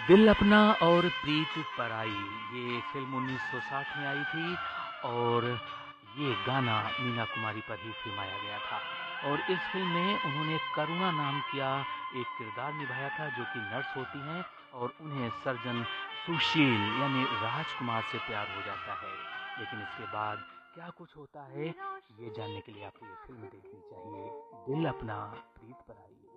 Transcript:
दिल अपना और प्रीत पराई, ये फ़िल्म 1960 में आई थी और ये गाना मीना कुमारी पर ही फ़िल्माया गया था। और इस फ़िल्म में उन्होंने करुणा नाम का एक किरदार निभाया था जो कि नर्स होती हैं और उन्हें सर्जन सुशील यानी राजकुमार से प्यार हो जाता है। लेकिन इसके बाद क्या कुछ होता है, ये जानने के लिए आपको ये फ़िल्म देखनी चाहिए, दिल अपना प्रीत पराई।